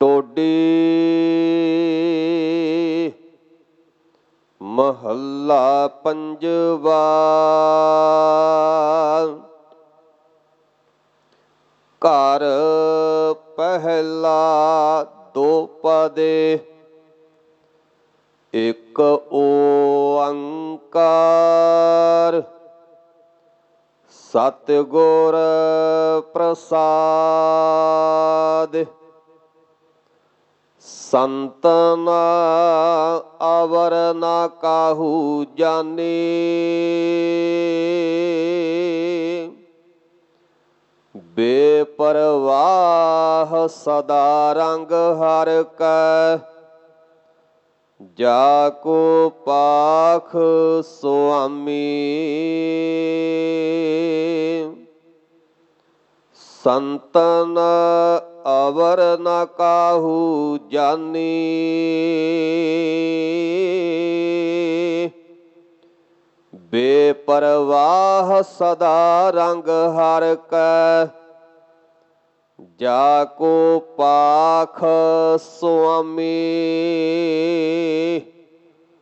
ਟੋਡੀ ਮਹੱਲਾ ਪੰਜਵਾ। ਘਰ ਪਹਿਲਾ ਦੋਪਦੇ ਇਕ ਓੰਕਾਰ ਸਤਿਗੁਰ ਪ੍ਰਸਾਦਿ। ਸੰਤਨ ਅਵਰ ਨਾ ਕਾਹੂ ਜਾਨੀ ਬੇਪਰਵਾਹ ਸਦਾ ਰੰਗ ਹਰਿ ਕੈ। ਜਾ ਕੋ ਪਾਖ ਸੁਆਮੀ ਸੰਤਨ ਅਵਰ ਨ ਕਾਹੂ ਜਾਨੀ ਬੇਪਰਵਾਹ ਸਦਾ ਰੰਗ ਹਰਿ ਕੈ। ਜਾ ਕੋ ਪਾਖ ਸੁਆਮੀ